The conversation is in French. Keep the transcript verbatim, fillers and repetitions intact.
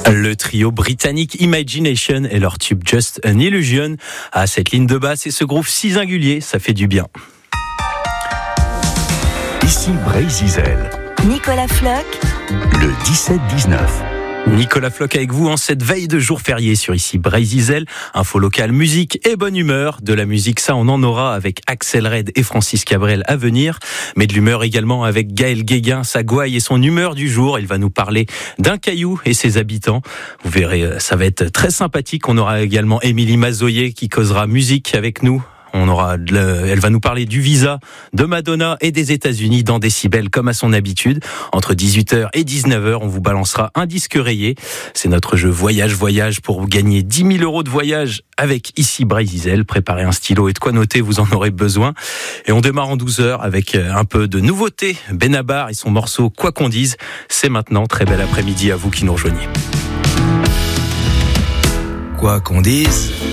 Le trio britannique Imagination et leur tube Just an Illusion à cette ligne de basse et ce groove si singulier, ça fait du bien. Ici Brésil. Nicolas Floch. Le dix-sept dix-neuf. Nicolas Floch avec vous en cette veille de jour férié sur ici Brésil. Info locale, musique et bonne humeur. De la musique, ça on en aura avec Axel Red et Francis Cabrel à venir. Mais de l'humeur également avec Gaël Guéguin, sa gouaille et son humeur du jour. Il va nous parler d'un caillou et ses habitants. Vous verrez, ça va être très sympathique. On aura également Émilie Mazoyer qui causera musique avec nous. On aura, elle va nous parler du visa, de Madonna et des États-Unis dans Décibel comme à son habitude. Entre dix-huit heures et dix-neuf heures, on vous balancera un disque rayé. C'est notre jeu Voyage Voyage pour vous gagner dix mille euros de voyage avec ici Brésil. Préparez un stylo et de quoi noter, vous en aurez besoin. Et on démarre en douze heures avec un peu de nouveauté. Benabar et son morceau Quoi qu'on dise. C'est maintenant. Très bel après-midi à vous qui nous rejoignez. Quoi qu'on dise.